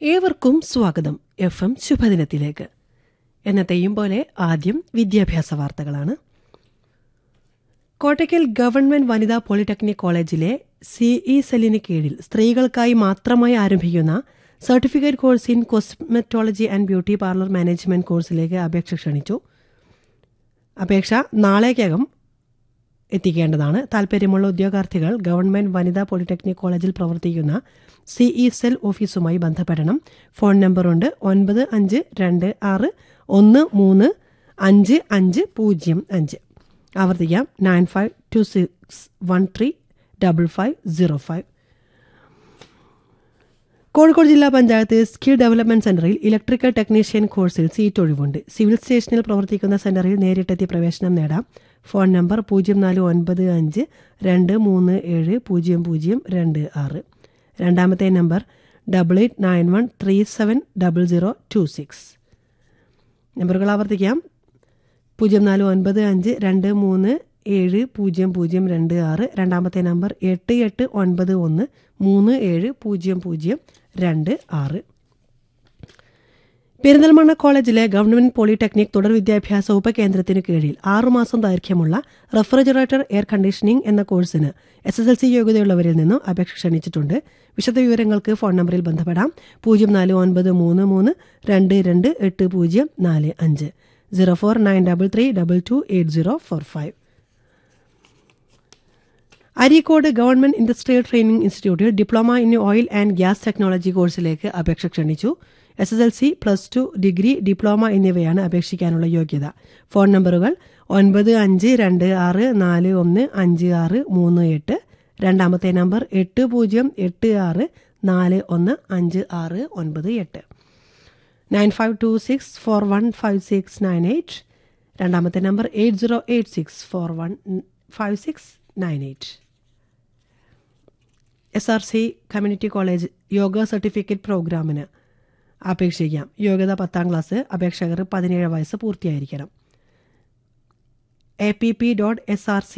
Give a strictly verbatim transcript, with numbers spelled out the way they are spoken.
ഏവർക്കും സ്വാഗതം F M ശുഭദിനത്തിലേക്ക്. എന്നത്തെയും പോലെ ആദ്യം വിദ്യാഭ്യാസ വാർത്തകളാണ്. കോട്ടയ്ക്കൽ ഗവൺമെന്റ് വനിതാ പോളിടെക്നിക് കോളേജിലെ സിഇ സെല്ലിന് കീഴിൽ സ്ത്രീകൾക്കായി മാത്രമായി ആരംഭിക്കുന്ന certificate course in cosmetology and beauty parlour management കോഴ്സിലേക്ക് അപേക്ഷ ക്ഷണിച്ചു. അപേക്ഷ നാളേക്കകം എത്തിക്കേണ്ടതാണ്. താൽപര്യമുള്ള ഉദ്യോഗാർത്ഥികൾ ഗവൺമെന്റ് വനിതാ പോളിടെക്നിക് കോളേജിൽ പ്രവർത്തിക്കുന്ന സിഇ സെൽ ഓഫീസുമായി ബന്ധപ്പെടണം. ഫോൺ നമ്പറുണ്ട് ഒൻപത് അഞ്ച് രണ്ട് ആറ് ഒന്ന് മൂന്ന് അഞ്ച് അഞ്ച് പൂജ്യം അഞ്ച്. ആവർത്തിക്കാം nine five to six one three double five zero five. Kozhikode ജില്ലാ പഞ്ചായത്ത് സ്കിൽ ഡെവലപ്മെന്റ് സെന്ററിൽ ഇലക്ട്രിക്കൽ ടെക്നീഷ്യൻ കോഴ്സിൽ സീറ്റ് ഒഴിവുണ്ട്. സിവിൽ സ്റ്റേഷനിൽ പ്രവർത്തിക്കുന്ന സെന്ററിൽ നേരിട്ടെത്തി പ്രവേശനം നേടാം. ഫോൺ നമ്പർ പൂജ്യം നാല് ഒൻപത് അഞ്ച് രണ്ട് മൂന്ന് ഏഴ് പൂജ്യം പൂജ്യം രണ്ട് ആറ്. രണ്ടാമത്തെ number double eight nine one three seven double zero to six. നമ്പറുകൾ ആവർത്തിക്കാം പൂജ്യം നാല് ഒൻപത് അഞ്ച് രണ്ട് മൂന്ന് ഏഴ് പൂജ്യം പൂജ്യം രണ്ട് ആറ്. രണ്ടാമത്തെ നമ്പർ എട്ട് എട്ട് ഒൻപത് ഒന്ന് മൂന്ന് ഏഴ് പൂജ്യം പൂജ്യം രണ്ട് ആറ്. പെരിന്തൽമണ്ണ കോളേജിലെ ഗവൺമെന്റ് പോളിടെക്നിക് തുടർ വിദ്യാഭ്യാസ ഉപകേന്ദ്രത്തിന് കീഴിൽ ആറുമാസം ദൈർഘ്യമുള്ള റെഫ്രിജറേറ്റർ എയർ കണ്ടീഷനിംഗ് എന്ന കോഴ്സിന് എസ് എസ് എൽ സി യോഗ്യതയുള്ളവരിൽ നിന്നും അപേക്ഷ ക്ഷണിച്ചിട്ടുണ്ട്. വിശദവിവരങ്ങൾക്ക് ഫോൺ നമ്പറിൽ ബന്ധപ്പെടാം പൂജ്യം നാല് ഒൻപത് മൂന്ന് മൂന്ന് രണ്ട് രണ്ട് എട്ട് പൂജ്യം നാല് അഞ്ച് zero four nine double three double two eight zero four five. Areekode government industrial training ഇൻസ്റ്റിറ്റ്യൂട്ടിൽ diploma in oil and gas technology കോഴ്സിലേക്ക് അപേക്ഷ ക്ഷണിച്ചു. S S L C plus two degree diploma എന്നിവയാണ് അപേക്ഷിക്കാനുള്ള യോഗ്യത. ഫോൺ നമ്പറുകൾ ഒൻപത് അഞ്ച് രണ്ട് ആറ് നാല് ഒന്ന് അഞ്ച് ആറ് മൂന്ന് എട്ട്. രണ്ടാമത്തെ നമ്പർ എട്ട് പൂജ്യം എട്ട് ആറ് നാല് ഒന്ന് അഞ്ച് ആറ് ഒൻപത് എട്ട്. Nine five to six four one five six nine eight. രണ്ടാമത്തെ number eight zero eight six four one five six nine eight. S R C community college yoga certificate പ്രോഗ്രാമിന് അപേക്ഷിക്കാം. യോഗ്യത പത്താം ക്ലാസ്. അപേക്ഷകർ പതിനേഴ് വയസ്സ് പൂർത്തിയായിരിക്കണം. A P P dot S R C